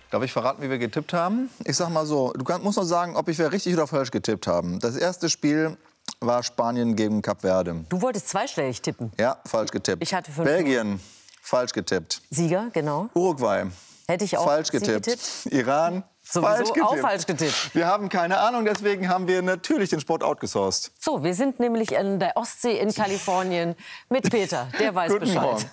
Darf ich verraten, wie wir getippt haben? Ich sag mal so, musst noch sagen, ob wir richtig oder falsch getippt haben. Das erste Spiel war Spanien gegen Kap Verde. Du wolltest zweistellig tippen. Ja, falsch getippt. Ich hatte 5. Belgien, falsch getippt. Sieger, genau. Uruguay, hätte ich auch falsch getippt. Iran, falsch getippt. Auch falsch getippt. Wir haben keine Ahnung, deswegen haben wir natürlich den Sport outgesourced. So, wir sind nämlich in der Ostsee in Kalifornien mit Peter. Der weiß Guten Bescheid. Morgen.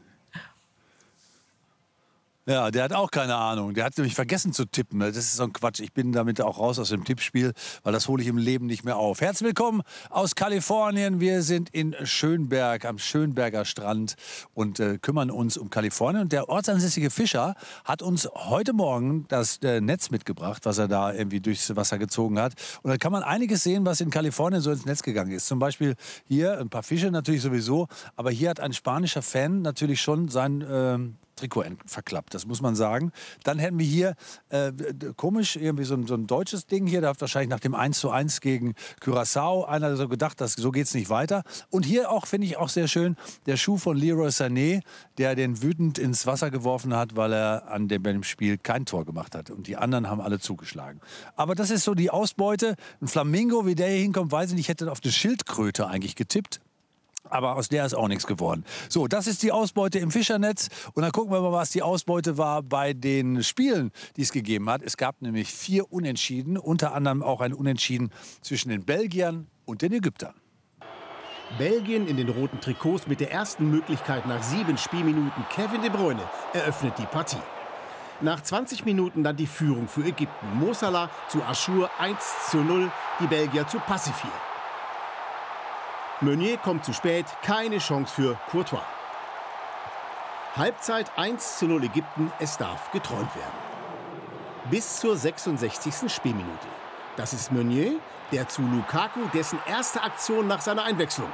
Ja, der hat auch keine Ahnung. Der hat nämlich vergessen zu tippen. Das ist so ein Quatsch. Ich bin damit auch raus aus dem Tippspiel, weil das hole ich im Leben nicht mehr auf. Herzlich willkommen aus Kalifornien. Wir sind in Schönberg, am Schönberger Strand und kümmern uns um Kalifornien. Und der ortsansässige Fischer hat uns heute Morgen das Netz mitgebracht, was er da irgendwie durchs Wasser gezogen hat. Und da kann man einiges sehen, was in Kalifornien so ins Netz gegangen ist. Zum Beispiel hier ein paar Fische natürlich sowieso. Aber hier hat ein spanischer Fan natürlich schon sein Trikot verklappt, das muss man sagen. Dann hätten wir hier, komisch, irgendwie so ein deutsches Ding hier. Da hat wahrscheinlich nach dem 1:1 gegen Curaçao einer so gedacht, so geht's nicht weiter. Und hier auch, finde ich auch sehr schön, der Schuh von Leroy Sané, der den wütend ins Wasser geworfen hat, weil er bei dem Spiel kein Tor gemacht hat. Und die anderen haben alle zugeschlagen. Aber das ist so die Ausbeute. Ein Flamingo, wie der hier hinkommt, weiß ich nicht. Ich hätte auf eine Schildkröte eigentlich getippt. Aber aus der ist auch nichts geworden. So, das ist die Ausbeute im Fischernetz. Und dann gucken wir mal, was die Ausbeute war bei den Spielen, die es gegeben hat. Es gab nämlich 4 Unentschieden, unter anderem auch ein Unentschieden zwischen den Belgiern und den Ägyptern. Belgien in den roten Trikots mit der ersten Möglichkeit nach 7 Spielminuten. Kevin De Bruyne eröffnet die Partie. Nach 20 Minuten dann die Führung für Ägypten. Mo Salah zu Achour 1:0, die Belgier zu Pacifier. Meunier kommt zu spät, keine Chance für Courtois. Halbzeit 1:0 Ägypten, es darf geträumt werden. Bis zur 66. Spielminute. Das ist Meunier, der zu Lukaku, dessen erste Aktion nach seiner Einwechslung.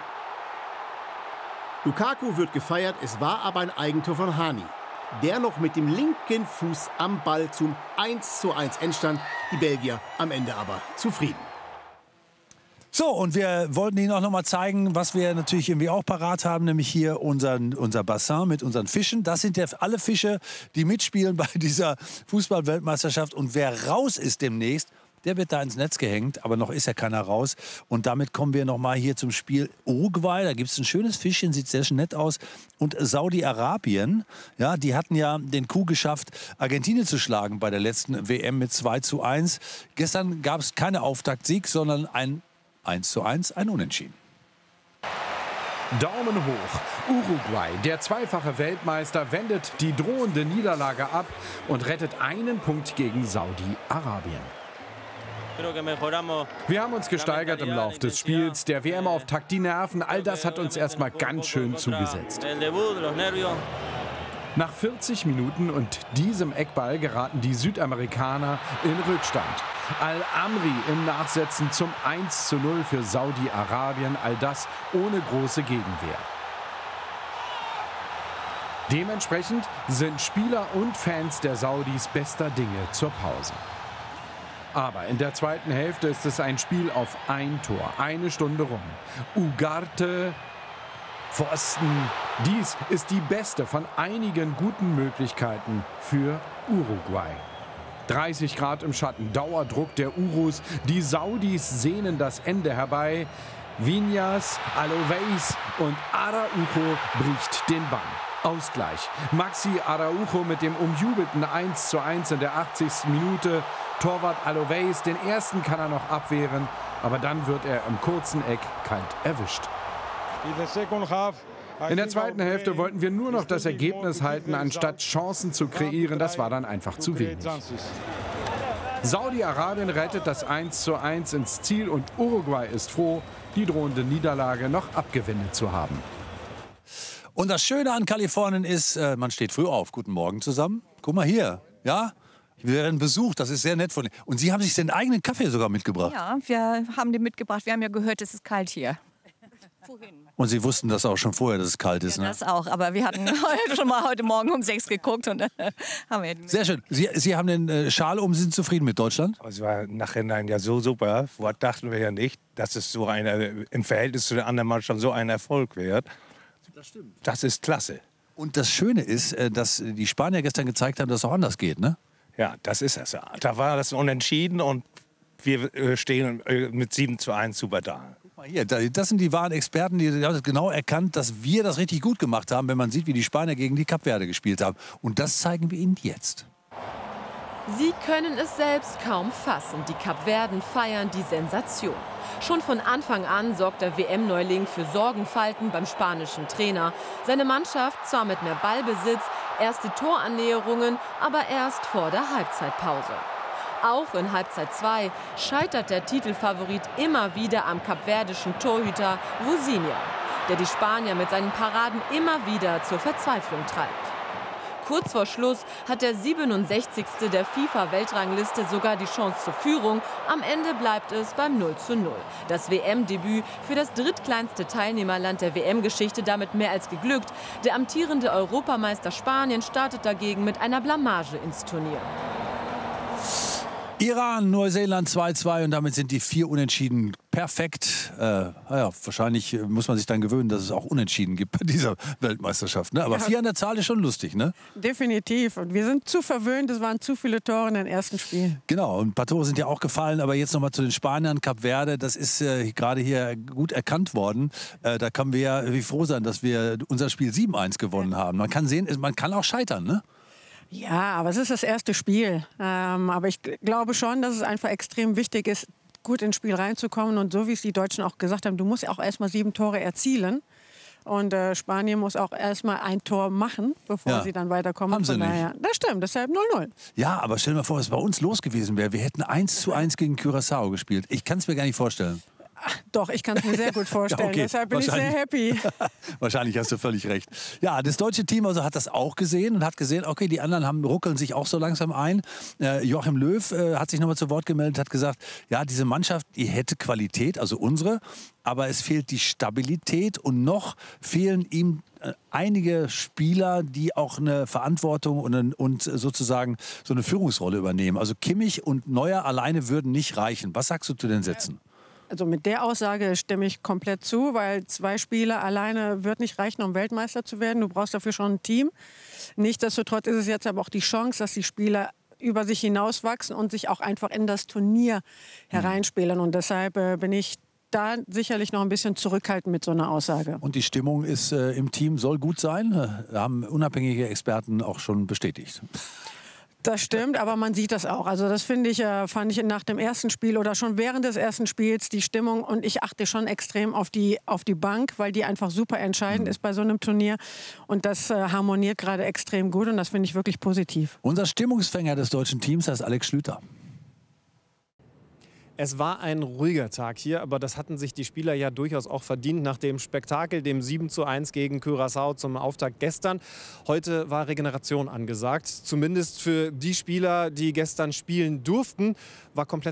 Lukaku wird gefeiert, es war aber ein Eigentor von Hani. Der noch mit dem linken Fuß am Ball zum 1:1 Endstand. Die Belgier am Ende aber zufrieden. So, und wir wollten Ihnen auch noch mal zeigen, was wir natürlich irgendwie auch parat haben, nämlich hier unser Bassin mit unseren Fischen. Das sind ja alle Fische, die mitspielen bei dieser Fußball-Weltmeisterschaft. Und wer raus ist demnächst, der wird da ins Netz gehängt, aber noch ist ja keiner raus. Und damit kommen wir noch mal hier zum Spiel Uruguay. Da gibt es ein schönes Fischchen, sieht sehr nett aus. Und Saudi-Arabien, ja, die hatten ja den Coup geschafft, Argentinien zu schlagen bei der letzten WM mit 2:1. Gestern gab es keine Auftaktsieg, sondern ein 1:1, ein Unentschieden. Daumen hoch. Uruguay, der zweifache Weltmeister, wendet die drohende Niederlage ab und rettet einen Punkt gegen Saudi-Arabien. Wir haben uns gesteigert im Lauf des Spiels, der WM-Auftakt, die Nerven, all das hat uns erstmal ganz schön zugesetzt. Nach 40 Minuten und diesem Eckball geraten die Südamerikaner in Rückstand. Al-Amri im Nachsetzen zum 1:0 für Saudi-Arabien, all das ohne große Gegenwehr. Dementsprechend sind Spieler und Fans der Saudis bester Dinge zur Pause. Aber in der zweiten Hälfte ist es ein Spiel auf ein Tor, eine Stunde rum. Ugarte, Pfosten. Dies ist die beste von einigen guten Möglichkeiten für Uruguay. 30 Grad im Schatten, Dauerdruck der Urus. Die Saudis sehnen das Ende herbei. Viñas, Aloveis und Araujo bricht den Bann. Ausgleich. Maxi Araujo mit dem umjubelten 1:1 in der 80. Minute. Torwart Aloveis, den ersten kann er noch abwehren, aber dann wird er im kurzen Eck kalt erwischt. In der zweiten Hälfte wollten wir nur noch das Ergebnis halten, anstatt Chancen zu kreieren. Das war dann einfach zu wenig. Saudi-Arabien rettet das 1:1 ins Ziel und Uruguay ist froh, die drohende Niederlage noch abgewendet zu haben. Und das Schöne an Kalifornien ist, man steht früh auf. Guten Morgen zusammen. Guck mal hier, ja? Wir werden besucht, das ist sehr nett von Ihnen. Und Sie haben sich den eigenen Kaffee sogar mitgebracht. Ja, wir haben den mitgebracht. Wir haben ja gehört, es ist kalt hier. Wohin? Und Sie wussten das auch schon vorher, dass es kalt ist, Ja, ne? das auch, aber wir hatten schon mal heute Morgen um 6 geguckt und haben wir Sehr schön. Sie haben den Schal um, sind zufrieden mit Deutschland? Es war nachhinein ja so super. Vorher dachten wir ja nicht, dass es so im Verhältnis zu den anderen Mannschaften so ein Erfolg wird. Das stimmt. Das ist klasse. Und das Schöne ist, dass die Spanier gestern gezeigt haben, dass es auch anders geht, ne? Ja, das ist es. Da war das Unentschieden und wir stehen mit 7:1 super da. Guck mal hier, das sind die wahren Experten, die haben genau erkannt, dass wir das richtig gut gemacht haben, wenn man sieht, wie die Spanier gegen die Kapverde gespielt haben. Und das zeigen wir Ihnen jetzt. Sie können es selbst kaum fassen. Die Kapverden feiern die Sensation. Schon von Anfang an sorgt der WM-Neuling für Sorgenfalten beim spanischen Trainer. Seine Mannschaft zwar mit mehr Ballbesitz, erste Torannäherungen, aber erst vor der Halbzeitpause. Auch in Halbzeit 2 scheitert der Titelfavorit immer wieder am kapverdischen Torhüter Rosinha, der die Spanier mit seinen Paraden immer wieder zur Verzweiflung treibt. Kurz vor Schluss hat der 67. der FIFA-Weltrangliste sogar die Chance zur Führung. Am Ende bleibt es beim 0:0. Das WM-Debüt für das drittkleinste Teilnehmerland der WM-Geschichte damit mehr als geglückt. Der amtierende Europameister Spanien startet dagegen mit einer Blamage ins Turnier. Iran, Neuseeland 2:2 und damit sind die 4 Unentschieden perfekt. Wahrscheinlich muss man sich dann gewöhnen, dass es auch Unentschieden gibt bei dieser Weltmeisterschaft. Ne? Aber 4 an der Zahl ist schon lustig, ne? Definitiv. Und wir sind zu verwöhnt. Es waren zu viele Tore in den ersten Spielen. Genau. Und ein paar Tore sind ja auch gefallen. Aber jetzt noch mal zu den Spaniern. Kap Verde, das ist gerade hier gut erkannt worden. Da können wir ja wie froh sein, dass wir unser Spiel 7:1 gewonnen haben. Man kann sehen, man kann auch scheitern, ne? Ja, aber es ist das erste Spiel. Aber ich glaube schon, dass es einfach extrem wichtig ist, gut ins Spiel reinzukommen. Und so wie es die Deutschen auch gesagt haben, du musst auch erstmal 7 Tore erzielen. Und Spanien muss auch erstmal ein Tor machen, bevor sie dann weiterkommen. Haben sie nicht. Das stimmt, deshalb 0:0. Ja, aber stell dir mal vor, was bei uns los gewesen wäre. Wir hätten 1:1 gegen Curaçao gespielt. Ich kann es mir gar nicht vorstellen. Doch, ich kann es mir sehr gut vorstellen. Okay, deshalb bin ich sehr happy. Wahrscheinlich hast du völlig recht. Ja, das deutsche Team also hat das auch gesehen und hat gesehen, okay, die anderen ruckeln sich auch so langsam ein. Joachim Löw hat sich nochmal zu Wort gemeldet, hat gesagt, ja, diese Mannschaft, die hätte Qualität, also unsere, aber es fehlt die Stabilität und noch fehlen ihm einige Spieler, die auch eine Verantwortung und sozusagen so eine Führungsrolle übernehmen. Also Kimmich und Neuer alleine würden nicht reichen. Was sagst du zu den Sätzen? Also mit der Aussage stimme ich komplett zu, weil 2 Spieler alleine wird nicht reichen, um Weltmeister zu werden. Du brauchst dafür schon ein Team. Nichtsdestotrotz ist es jetzt aber auch die Chance, dass die Spieler über sich hinauswachsen und sich auch einfach in das Turnier hereinspielen. Und deshalb bin ich da sicherlich noch ein bisschen zurückhaltend mit so einer Aussage. Und die Stimmung ist im Team soll gut sein, haben unabhängige Experten auch schon bestätigt. Das stimmt, aber man sieht das auch. Also das fand ich nach dem ersten Spiel oder schon während des ersten Spiels die Stimmung. Und ich achte schon extrem auf die Bank, weil die einfach super entscheidend ist bei so einem Turnier. Und das harmoniert gerade extrem gut und das finde ich wirklich positiv. Unser Stimmungsfänger des deutschen Teams heißt Alex Schlüter. Es war ein ruhiger Tag hier, aber das hatten sich die Spieler ja durchaus auch verdient nach dem Spektakel, dem 7:1 gegen Curaçao zum Auftakt gestern. Heute war Regeneration angesagt, zumindest für die Spieler, die gestern spielen durften, war komplett